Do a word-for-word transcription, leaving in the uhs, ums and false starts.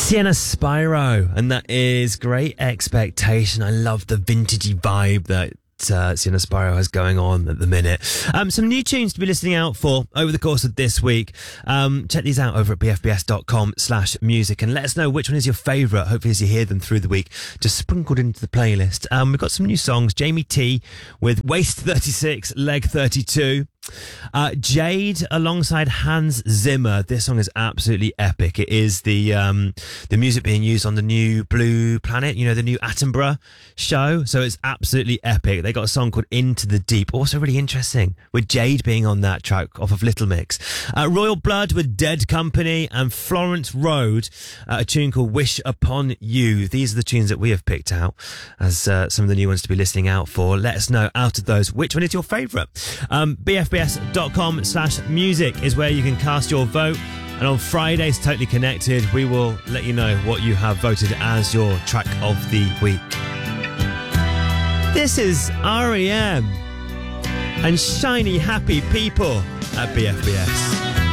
Sienna Spyro, and that is Great Expectation. I love the vintagey vibe that Uh, Sienna Spyro has going on at the minute. Um, some new tunes to be listening out for over the course of this week. Um, check these out over at bfbs.com slash music and let us know which one is your favourite. Hopefully as you hear them through the week, just sprinkled into the playlist. Um, we've got some new songs. Jamie T with Waist thirty-six, Leg thirty-two. Uh, Jade alongside Hans Zimmer. This song is absolutely epic. It is the um, the music being used on the new Blue Planet, you know, the new Attenborough show. So it's absolutely epic. They got a song called Into the Deep. Also really interesting with Jade being on that track off of Little Mix. Uh, Royal Blood with Dead Company and Florence Road, uh, a tune called Wish Upon You. These are the tunes that we have picked out as uh, some of the new ones to be listening out for. Let us know out of those which one is your favourite. Um, bfbs.com slash music is where you can cast your vote. And on Fridays, Totally Connected, we will let you know what you have voted as your track of the week. This is R E M and Shiny Happy People at B F B S.